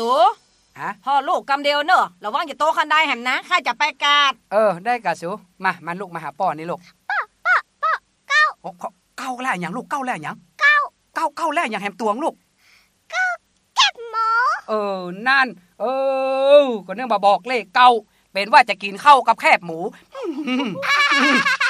ฮะพ่อลูกกำเดียวเนอะระวังอย่าโตคันได้แหมนะข้าจะไปกาดได้กะสูมาลูกมาหาป้อนี่ลูกเก้าโอ้เก้าแล้วอย่างลูกเก้าแล้วอย่างเก้าแล้วอย่างแหมตวงลูกเก็บหมอนั่นก็เนื่องมาบอกเลขเก้าเป็นว่าจะกินข้าวกับแคบหมู